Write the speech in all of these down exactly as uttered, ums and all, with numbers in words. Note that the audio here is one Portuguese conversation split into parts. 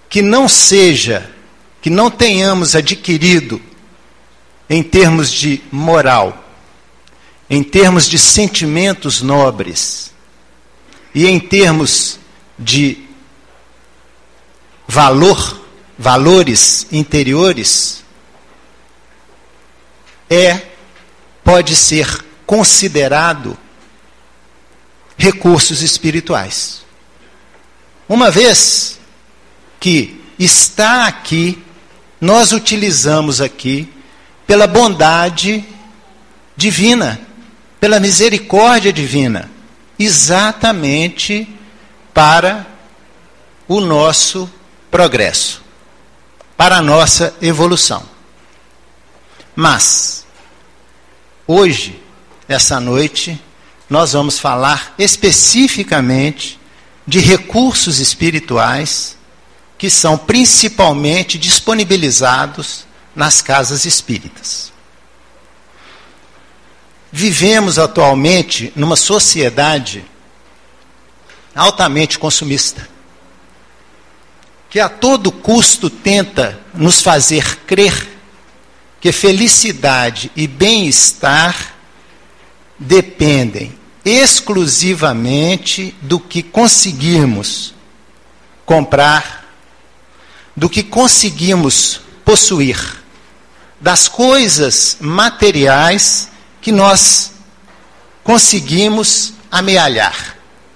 que não seja, que não tenhamos adquirido em termos de moral, em termos de sentimentos nobres e em termos de valor, valores interiores, é, pode ser considerado recursos espirituais. Uma vez que está aqui, nós utilizamos aqui pela bondade divina, pela misericórdia divina, exatamente para o nosso progresso, para a nossa evolução. Mas, hoje, essa noite, nós vamos falar especificamente de recursos espirituais que são principalmente disponibilizados nas casas espíritas. Vivemos atualmente numa sociedade altamente consumista, que a todo custo tenta nos fazer crer que felicidade e bem-estar dependem exclusivamente do que conseguirmos comprar, do que conseguimos possuir, das coisas materiais que nós conseguimos amealhar.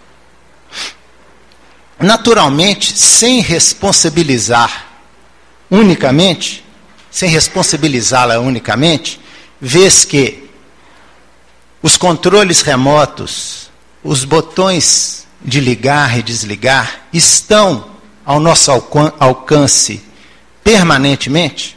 Naturalmente, sem responsabilizar unicamente, sem responsabilizá-la unicamente, vês que os controles remotos, os botões de ligar e desligar estão ao nosso alcan- alcance permanentemente,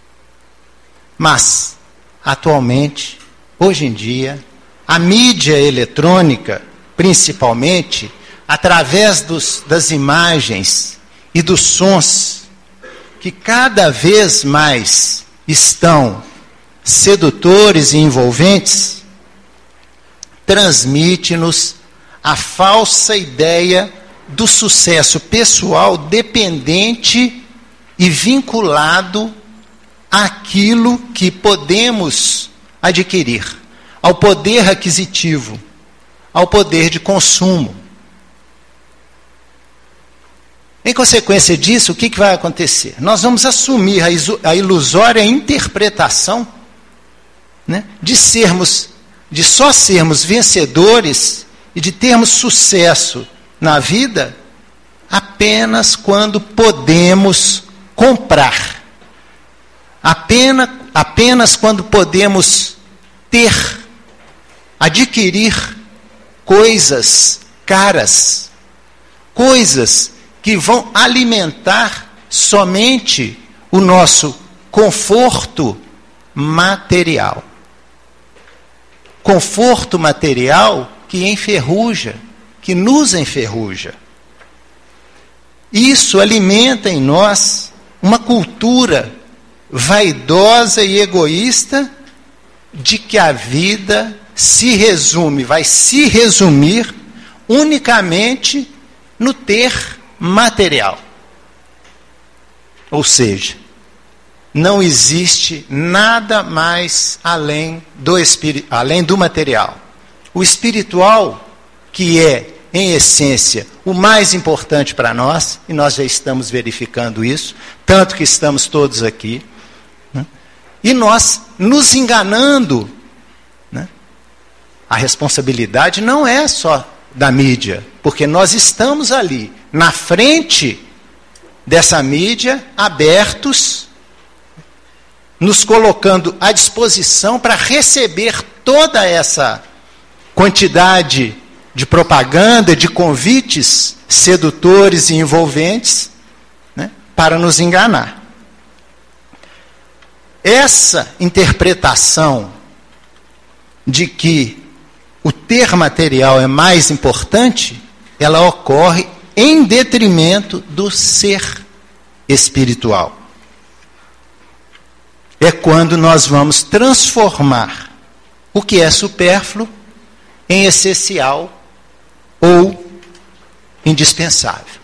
mas, atualmente, hoje em dia, a mídia eletrônica, principalmente, através dos, das imagens e dos sons, que cada vez mais estão sedutores e envolventes, transmite-nos a falsa ideia do sucesso pessoal dependente e vinculado àquilo que podemos adquirir, ao poder aquisitivo, ao poder de consumo. Em consequência disso, o que, que vai acontecer? Nós vamos assumir a, isu- a ilusória interpretação, né, de sermos, de só sermos vencedores e de termos sucesso na vida apenas quando podemos comprar, apenas, apenas quando podemos ter, adquirir coisas caras, coisas que vão alimentar somente o nosso conforto material. Conforto material que enferruja, que nos enferruja. Isso alimenta em nós uma cultura vaidosa e egoísta de que a vida se resume, vai se resumir unicamente no ter material. Ou seja, não existe nada mais além do, espiri- além do material. O espiritual, que é, em essência, o mais importante para nós, e nós já estamos verificando isso, tanto que estamos todos aqui, né? E nós nos enganando, né? A responsabilidade não é só da mídia, porque nós estamos ali, na frente dessa mídia, abertos, nos colocando à disposição para receber toda essa quantidade de propaganda, de convites sedutores e envolventes, né, para nos enganar. Essa interpretação de que o ter material é mais importante, ela ocorre em detrimento do ser espiritual. É quando nós vamos transformar o que é supérfluo em essencial ou indispensável.